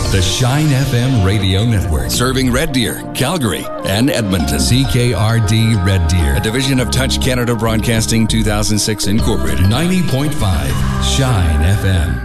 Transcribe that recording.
The Shine FM Radio Network. Serving Red Deer, Calgary, and Edmonton. CKRD Red Deer. A division of Touch Canada Broadcasting 2006 Incorporated. 90.5 Shine FM.